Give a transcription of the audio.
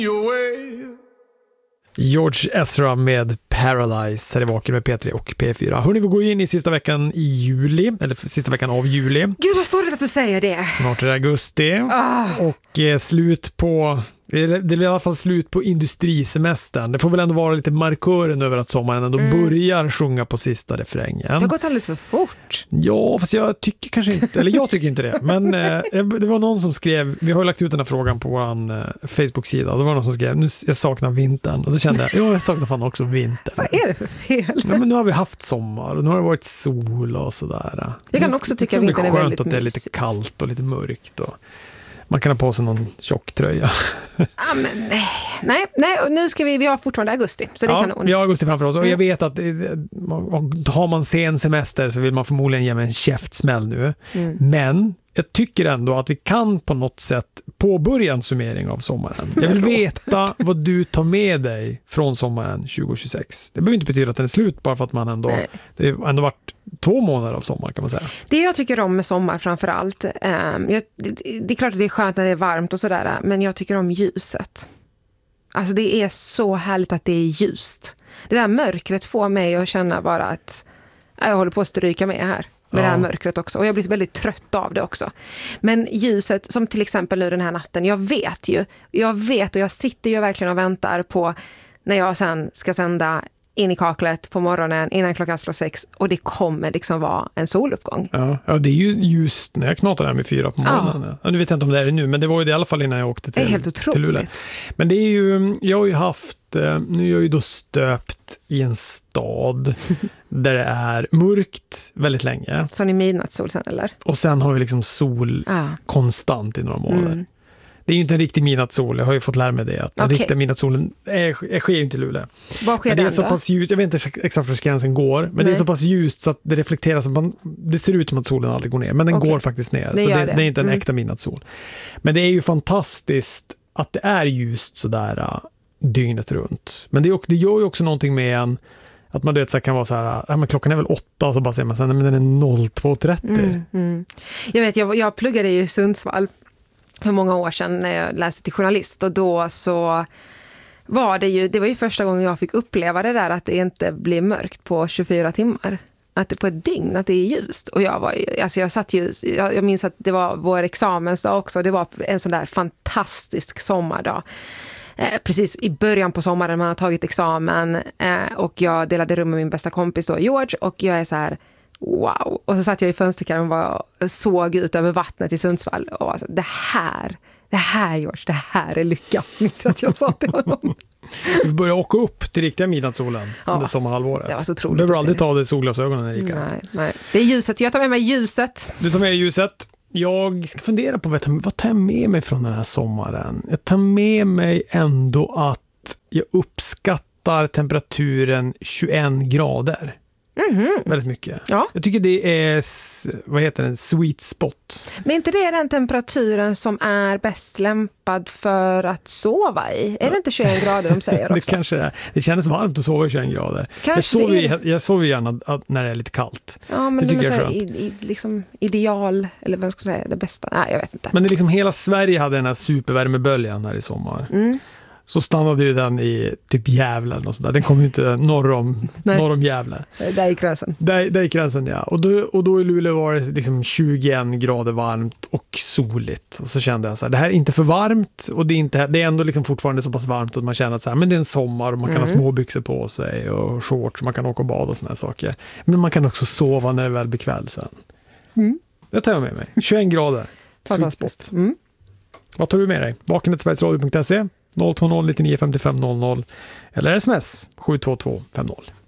George Ezra med Paralyze här i Vaken med P3 och P4. Hörrni, vi går in i sista veckan i juli, eller sista veckan av juli. Gud vad sorgligt att du säger det. Snart är det augusti och slut på... Det är i alla fall slut på industrisemestern. Det får väl ändå vara lite markören över att sommaren ändå börjar sjunga på sista refrängen. Det har gått alldeles för fort. Ja, fast jag tycker kanske inte, eller jag tycker inte det. Men det var någon som skrev, vi har ju lagt ut den här frågan på vår Facebook-sida. Det var någon som skrev, nu jag saknar vintern. Och då kände jag saknar fan också vintern. Vad är det för fel? Ja, men nu har vi haft sommar och nu har det varit sol och sådär. Jag kan också tycka att vintern är väldigt skönt att det är lite kallt och lite mörkt och man kan ha på sig någon tjock tröja. Ja, men nej, nu ska vi har fortfarande augusti, så det kan nog. Vi har augusti framför oss och jag vet att har man sen semester så vill man förmodligen ge mig en käftsmäll nu. Men jag tycker ändå att vi kan på något sätt påbörja en summering av sommaren. Jag vill veta vad du tar med dig från sommaren 2026. Det behöver inte betyda att den är slut bara för att man ändå... Det har ändå varit 2 månader av sommar kan man säga. Det jag tycker om med sommar framförallt, det är klart att det är skönt när det är varmt och sådär, men jag tycker om ljuset. Alltså det är så härligt att det är ljust. Det där mörkret får mig att känna bara att jag håller på att stryka med här. Med det här mörkret också. Och jag blir väldigt trött av det också. Men ljuset, som till exempel nu den här natten, jag vet och jag sitter ju verkligen och väntar på när jag sen ska sända in i kaklet på morgonen innan klockan slår 6 och det kommer liksom vara en soluppgång. Ja, det är ju just när jag knatade där med 4 på morgonen. Ja. Nu vet jag inte om det är det nu, men det var ju det i alla fall innan jag åkte till Luleå. Men det är ju, jag har ju haft, nu är jag ju då stöpt i en stad där det är mörkt väldigt länge. Så ni midnattssol sen eller? Och sen har vi liksom sol konstant i några månader. Det är ju inte en riktig midnattssol. Jag har ju fått lära mig det. Att den riktiga midnattssolen sker ju inte i Luleå. Vad sker det är så pass ljust. Jag vet inte exakt var gränsen går. Men det är så pass ljust så att det reflekteras. Det ser ut som att solen aldrig går ner. Men den går faktiskt ner. Det är inte en äkta midnattssol. Men det är ju fantastiskt att det är ljust sådär dygnet runt. Men det gör ju också någonting med en. Att man kan vara så här, men klockan är väl 8 och så bara säger man sen, men den är 02:30. Jag vet, jag pluggade i Sundsvall för många år sedan när jag läste till journalist och då så var det var ju första gången jag fick uppleva det där att det inte blir mörkt på 24 timmar. Att det på ett dygn, att det är ljust. Och jag minns att det var vår examensdag också. Det var en sån där fantastisk sommardag. Precis i början på sommaren man har tagit examen och jag delade rum med min bästa kompis då, George, och jag är så här wow. Och så satt jag i fönsterkarmen och såg ut över vattnet i Sundsvall och var så, det här George, det här är lycka. Minns att jag sa till honom. Vi börjar åka upp till riktiga midnattssolen under sommarhalvåret. Det var så otroligt. Du behöver aldrig ta dig solglasögonen, Erika. Nej. Det är ljuset. Jag tar med mig ljuset. Du tar med dig ljuset. Jag ska fundera på vad tar jag med mig från den här sommaren. Jag tar med mig ändå att jag uppskattar temperaturen 21 grader. Väldigt mycket. Ja. Jag tycker det är en sweet spot. Men inte det är den temperaturen som är bäst lämpad för att sova i? Är det inte 21 grader de säger också? Det kanske är. Det känns varmt att sova i 21 grader. Jag sover gärna när det är lite kallt. Ja, men det tycker jag är skönt. Liksom ideal, eller vad ska jag säga, det bästa. Nej, jag vet inte. Men det är liksom hela Sverige hade den här supervärmeböljan här i sommar. Så stannade ju den i typ Gävle och sådär. Den kom ju inte norr om Gävle. Där gick gränsen. Där gick gränsen, ja. Och då i Luleå var det liksom 21 grader varmt och soligt. Och så kände jag så här, det här är inte för varmt och det är ändå liksom fortfarande så pass varmt att man känner att så här, men det är en sommar och man kan ha små byxor på sig och shorts, man kan åka och bada och såna här saker. Men man kan också sova när det väl blir kväll sen. Det tar jag med mig. 21 grader. Sweet spot. Vad tar du med dig? Vakenet.sverigesradio.se 020 99 55 00 eller sms 72250.